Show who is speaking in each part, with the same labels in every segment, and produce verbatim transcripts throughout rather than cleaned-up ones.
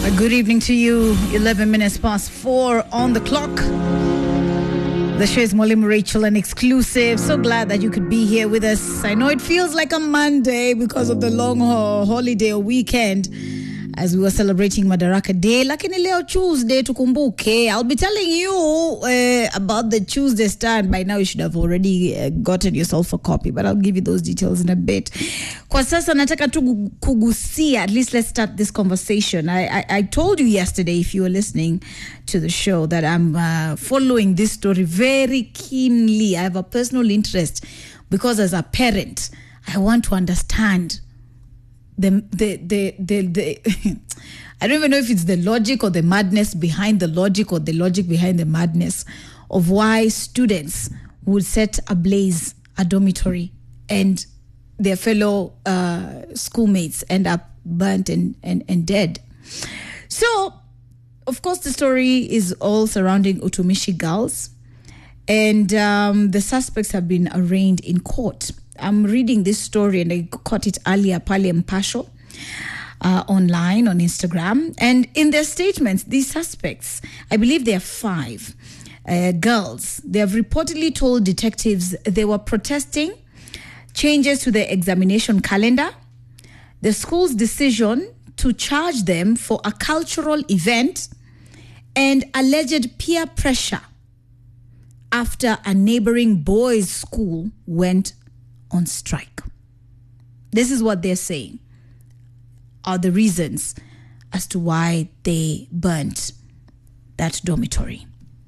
Speaker 1: Good evening to you. eleven minutes past four on the clock. The show is Mwalimu Rachel, an exclusive. So glad that you could be here with us. I know it feels like a Monday because of the long ho- holiday or weekend as we were celebrating Madaraka Day. Lakini leo Tuesday tukumbuke. I'll be telling you uh, about the Tuesday stand. By now you should have already uh, gotten yourself a copy, but I'll give you those details in a bit. Kwa sasa nataka tu kugusia, at least let's start this conversation. I, I, I told you yesterday, if you were listening to the show, that I'm uh, following this story very keenly. I have a personal interest because as a parent, I want to understand the the the the, the I don't even know if it's the logic or the madness behind the logic or the logic behind the madness of why students would set ablaze a dormitory and their fellow uh, schoolmates end up burnt and, and, and dead. So, of course, the story is all surrounding Utumishi girls, and um, the suspects have been arraigned in court. I'm reading this story, and I caught it earlier, Pale Mpasho, uh, online on Instagram. And in their statements, these suspects, I believe there are five uh, girls, they have reportedly told detectives they were protesting changes to the examination calendar, the school's decision to charge them for a cultural event, and alleged peer pressure after a neighboring boys' school went on strike. This is what they're saying are the reasons as to why they burnt that dormitory.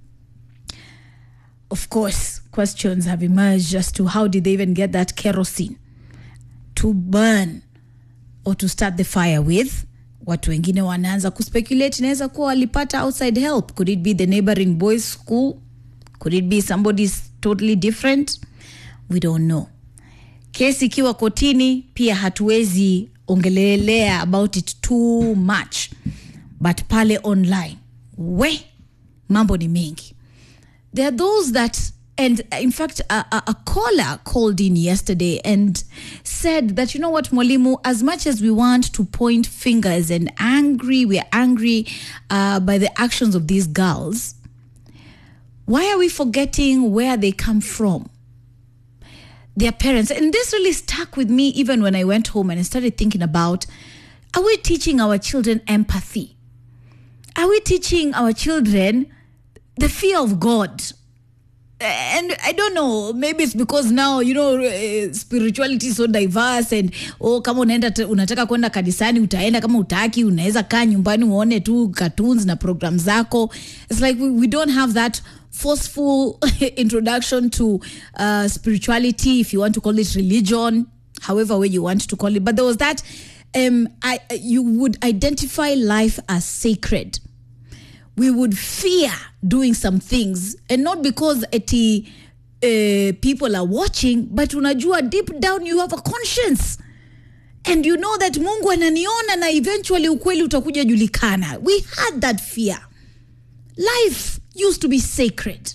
Speaker 1: Of course, questions have emerged as to how did they even get that kerosene to burn or to start the fire with. Watu wengine wanaanza kuspeculate inaweza kuwa walipata outside help. Could it be the neighboring boys' school? Could it be somebody totally different? We don't know. Kesi ikiwa kotini, pia hatuwezi ongelelea about it too much. But pale online, we, mambo ni mengi. There are those that, and in fact, a, a, a caller called in yesterday and said that, you know what, Mwalimu, as much as we want to point fingers and angry, we're angry uh, by the actions of these girls, why are we forgetting where they come from? Their parents. And this really stuck with me even when I went home and I started thinking about, are we teaching our children empathy? Are we teaching our children the fear of God? And I don't know, maybe it's because now, you know, uh, spirituality is so diverse and, oh, kama unaenda unataka kwenda kanisani, utaenda, kama utaki, unaweza kaa nyumbani uone tu cartoons na programs zako. It's like we, we don't have that forceful introduction to uh, spirituality, if you want to call it religion, however way you want to call it. But there was that, um, I you would identify life as sacred. We would fear doing some things, and not because eti uh, people are watching, but unajua deep down you have a conscience. And you know that Mungu ananiona na eventually ukweli utakuja julikana. We had that fear. Life used to be sacred.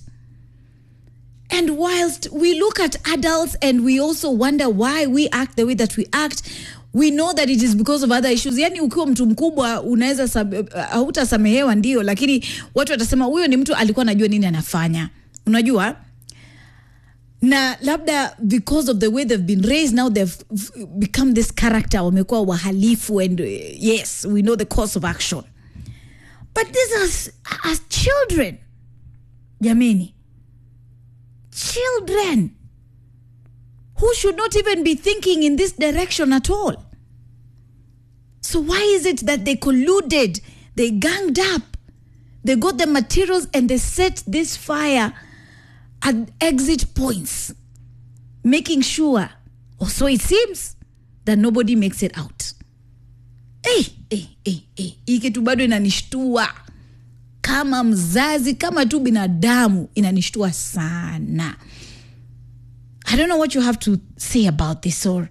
Speaker 1: And whilst we look at adults and we also wonder why we act the way that we act, we know that it is because of other issues. Yani ukiwa mtu mkubwa unaweza hautasamehewa ndio, lakini watu watasema huyo ni mtu alikuwa anajua nini anafanya. Unajua? Na labda because of the way they've been raised, now they've become this character, wamekuwa wahalifu, and uh, yes, we know the course of action. But these are as children. Jamini. Children who should not even be thinking in this direction at all. So why is it that they colluded, they ganged up, they got the materials and they set this fire at exit points, making sure, or so it seems, that nobody makes it out. Hey, hey, hey, hey, hiki tu bado inanishtua. Kama mzazi, kama tu binadamu, inanishtua sana. I don't know what you have to say about this or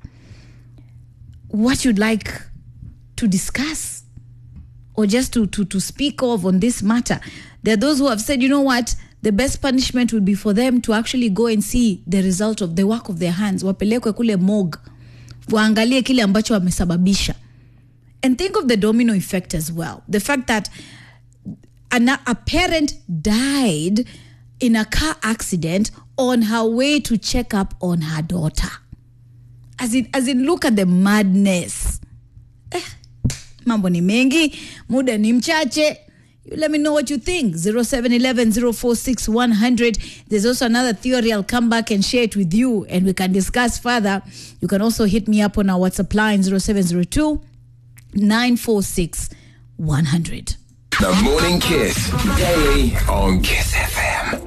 Speaker 1: what you'd like to discuss or just to, to, to speak of on this matter. There are those who have said, you know what, the best punishment would be for them to actually go and see the result of the work of their hands. Wapelekwe kule morgue. Waangalie kile ambacho wamesababisha. And think of the domino effect as well. The fact that an, a parent died in a car accident on her way to check up on her daughter. As in, as in look at the madness. Eh, mambo ni mengi, muda ni mchache. You let me know what you think. zero seven one one zero four six one zero zero. There's also another theory. I'll come back and share it with you and we can discuss further. You can also hit me up on our WhatsApp line zero seven zero two nine four six one zero zero.
Speaker 2: The Morning Kiss, daily on Kiss F M.